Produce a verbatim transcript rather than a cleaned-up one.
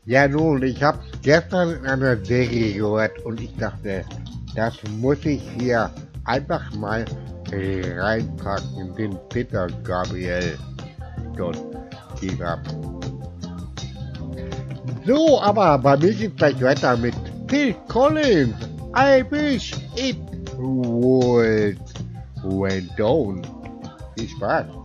Ja nun, ich habe gestern in einer Serie gehört und ich dachte, das muss ich hier einfach mal reinpacken, den Peter Gabriel dort gehabt. So, aber bei mir geht's gleich weiter mit Phil Collins. I wish it would went down. Viel Spaß.